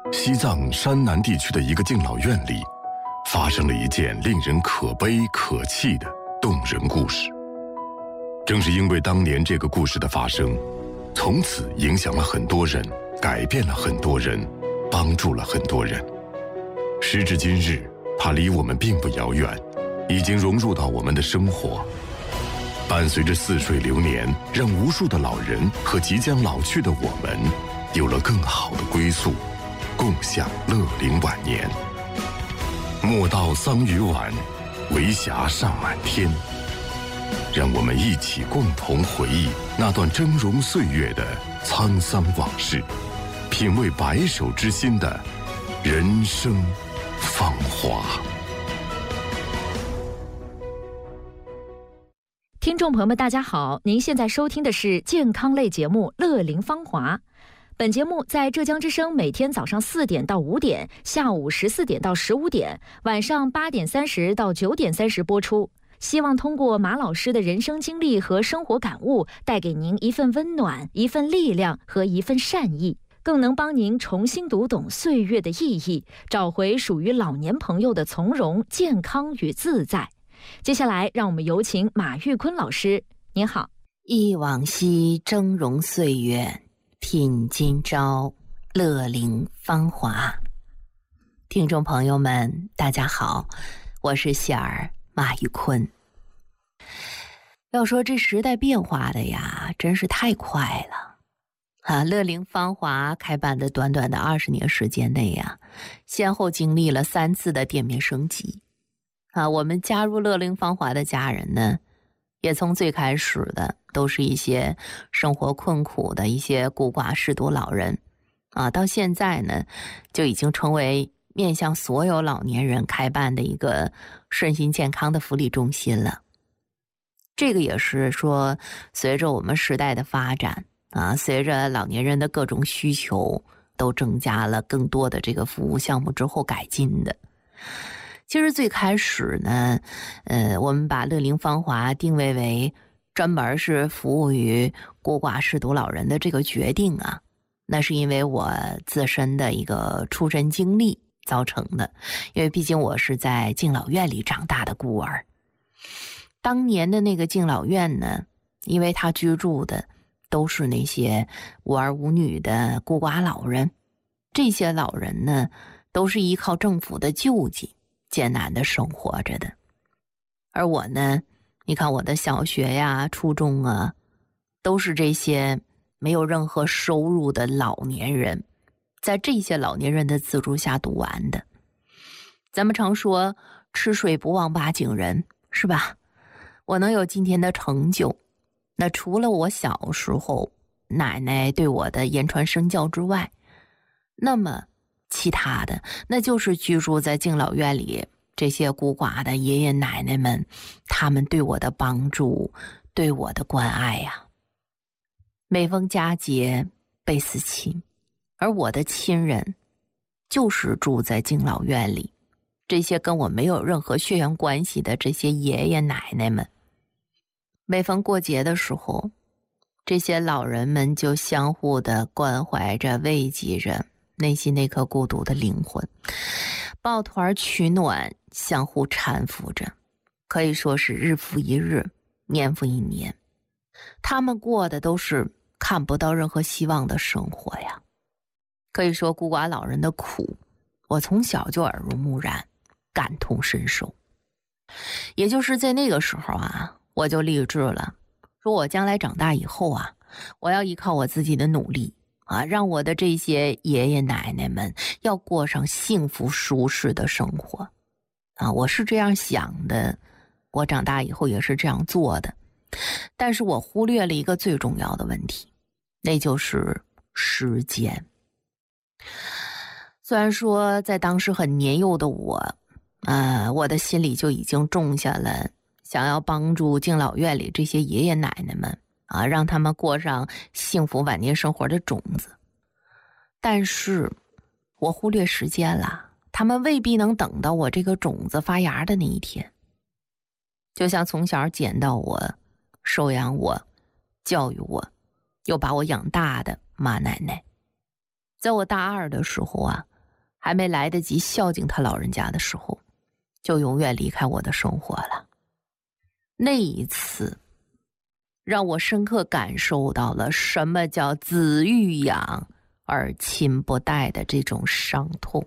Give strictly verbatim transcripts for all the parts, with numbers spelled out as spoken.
西藏山南地区的一个敬老院里，发生了一件令人可悲可泣的动人故事。正是因为当年这个故事的发生，从此影响了很多人，改变了很多人，帮助了很多人。时至今日，它离我们并不遥远，已经融入到我们的生活，伴随着似水流年，让无数的老人和即将老去的我们有了更好的归宿，共享乐龄晚年。莫道桑榆晚，为霞尚满天。让我们一起共同回忆那段峥嵘岁月的沧桑往事，品味白首之心的人生芳华。 听众朋友们大家好，您现在收听的是健康类节目《乐龄芳华》。本节目在浙江之声每天早上四点到五点，下午十四点到十五点，晚上八点三十到九点三十播出。希望通过马老师的人生经历和生活感悟，带给您一份温暖、一份力量和一份善意，更能帮您重新读懂岁月的意义，找回属于老年朋友的从容、健康与自在。接下来，让我们有请马玉坤老师。您好。 忆往昔峥嵘岁月，品今朝乐龄芳华。听众朋友们大家好，我是喜儿马玉坤。要说这时代变化的呀，真是太快了啊！乐龄芳华开办的短短的二十年时间内呀，先后经历了三次的店面升级啊。我们加入乐龄芳华的家人呢，也从最开始的都是一些生活困苦的一些孤寡失独老人啊，到现在呢，就已经成为面向所有老年人开办的一个身心健康的福利中心了。这个也是说，随着我们时代的发展啊，随着老年人的各种需求都增加了更多的这个服务项目之后改进的。其实最开始呢，呃，我们把乐龄芳华定位为专门是服务于孤寡失独老人的这个决定啊，那是因为我自身的一个出身经历造成的，因为毕竟我是在敬老院里长大的孤儿。当年的那个敬老院呢，因为他居住的都是那些无儿无女的孤寡老人，这些老人呢，都是依靠政府的救济艰难的生活着的。而我呢，你看我的小学呀、初中啊，都是这些没有任何收入的老年人，在这些老年人的资助下读完的。咱们常说吃水不忘八景人，是吧？我能有今天的成就，那除了我小时候奶奶对我的言传身教之外，那么其他的那就是居住在敬老院里这些孤寡的爷爷奶奶们，他们对我的帮助，对我的关爱呀。每逢佳节倍思亲，而我的亲人就是住在敬老院里，这些跟我没有任何血缘关系的这些爷爷奶奶们。每逢过节的时候，这些老人们就相互的关怀着、慰藉着内心那颗孤独的灵魂，抱团取暖，相互搀扶着，可以说是日复一日，年复一年。他们过的都是看不到任何希望的生活呀。可以说孤寡老人的苦，我从小就耳濡目染，感同身受。也就是在那个时候啊，我就立志了，说我将来长大以后啊，我要依靠我自己的努力啊，让我的这些爷爷奶奶们要过上幸福舒适的生活啊，我是这样想的，我长大以后也是这样做的。但是我忽略了一个最重要的问题，那就是时间。虽然说在当时很年幼的我，呃，我的心里就已经种下了想要帮助敬老院里这些爷爷奶奶们啊，让他们过上幸福晚年生活的种子，但是我忽略时间了，他们未必能等到我这个种子发芽的那一天。就像从小捡到我、收养我、教育我，又把我养大的妈奶奶，在我大二的时候啊， 还没来得及孝敬他老人家的时候，就永远离开我的生活了。那一次让我深刻感受到了什么叫子欲养而亲不待的这种伤痛。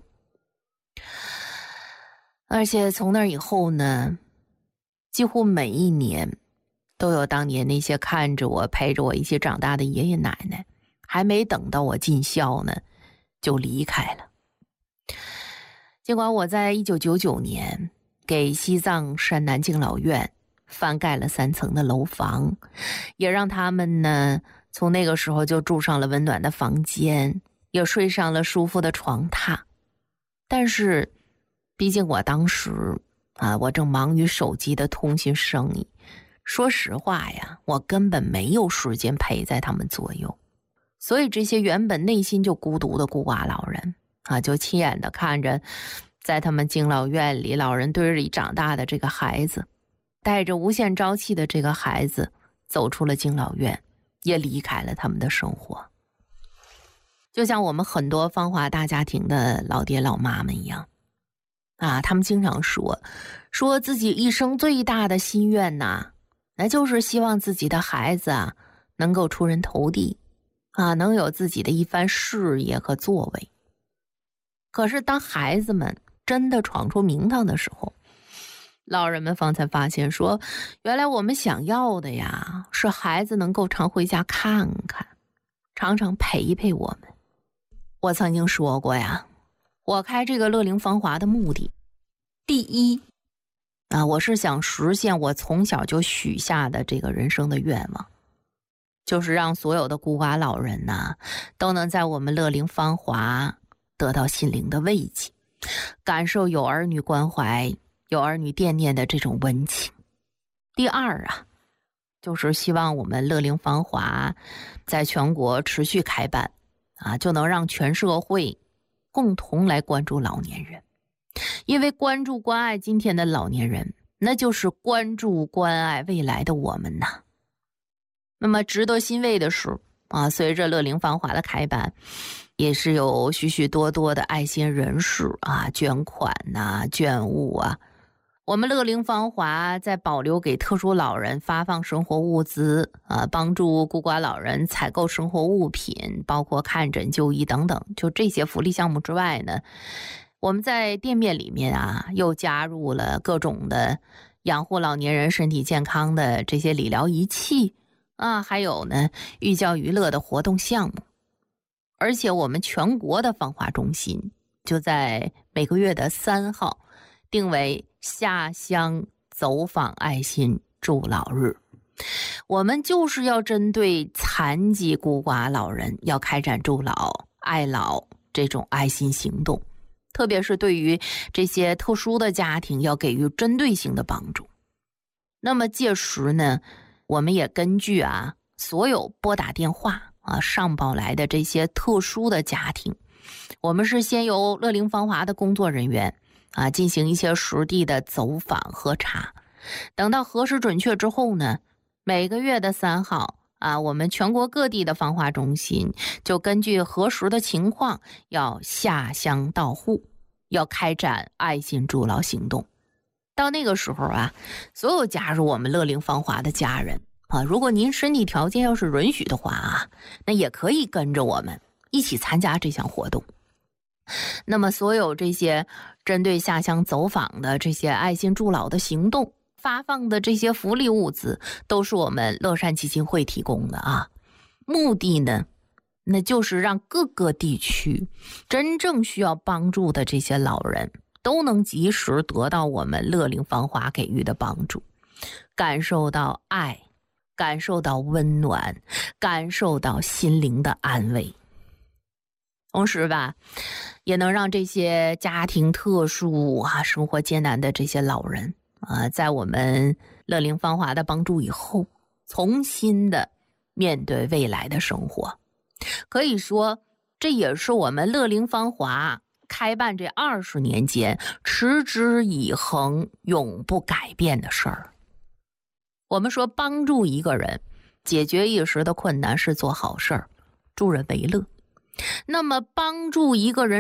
而且从那以后呢，几乎每一年都有当年那些看着我陪着我一起长大的爷爷奶奶，还没等到我尽孝呢就离开了。尽管我在一九九九年给西藏山南敬老院翻盖了三层的楼房，也让他们呢从那个时候就住上了温暖的房间，也睡上了舒服的床榻。但是毕竟我当时啊，我正忙于手机的通信生意，说实话呀，我根本没有时间陪在他们左右。所以这些原本内心就孤独的孤寡老人啊，就亲眼的看着在他们敬老院里老人堆里长大的这个孩子，带着无限朝气的这个孩子走出了敬老院，也离开了他们的生活。就像我们很多芳华大家庭的老爹老妈们一样啊，他们经常说说自己一生最大的心愿呐，那就是希望自己的孩子啊能够出人头地啊，能有自己的一番事业和作为。可是当孩子们真的闯出名堂的时候，老人们方才发现说，原来我们想要的呀，是孩子能够常回家看看，常常陪陪我们。我曾经说过呀，我开这个乐龄芳华的目的，第一啊，我是想实现我从小就许下的这个人生的愿望，就是让所有的孤寡老人呐，都能在我们乐龄芳华得到心灵的慰藉，感受有儿女关怀、有儿女惦念的这种温情。第二啊，就是希望我们乐龄芳华在全国持续开办啊，就能让全社会共同来关注老年人。因为关注关爱今天的老年人，那就是关注关爱未来的我们呐。那么值得欣慰的是啊，随着乐龄芳华的开办，也是有许许多多的爱心人士啊捐款呐、捐物啊。我们乐龄芳华在保留给特殊老人发放生活物资啊，帮助孤寡老人采购生活物品，包括看诊就医等等，就这些福利项目之外呢，我们在店面里面啊又加入了各种的养护老年人身体健康的这些理疗仪器啊，还有呢寓教于乐的活动项目。而且我们全国的芳华中心就在每个月的三号定为下乡走访爱心助老日，我们就是要针对残疾孤寡老人要开展助老爱老这种爱心行动，特别是对于这些特殊的家庭要给予针对性的帮助。那么届时呢，我们也根据啊所有拨打电话啊上报来的这些特殊的家庭，我们是先由乐龄芳华的工作人员啊进行一些实地的走访核查，等到核实准确之后呢，每个月的三号啊，我们全国各地的芳华中心就根据核实的情况要下乡到户，要开展爱心助老行动。到那个时候啊，所有加入我们乐龄芳华的家人啊，如果您身体条件要是允许的话啊，那也可以跟着我们一起参加这项活动。那么所有这些针对下乡走访的这些爱心助老的行动发放的这些福利物资，都是我们乐善基金会提供的啊。目的呢，那就是让各个地区真正需要帮助的这些老人都能及时得到我们乐龄芳华给予的帮助，感受到爱，感受到温暖，感受到心灵的安慰。同时吧，也能让这些家庭特殊啊、生活艰难的这些老人啊，在我们乐龄芳华的帮助以后，重新的面对未来的生活。可以说，这也是我们乐龄芳华开办这二十年间持之以恒、永不改变的事儿。我们说，帮助一个人解决一时的困难是做好事儿，助人为乐。那么帮助一个人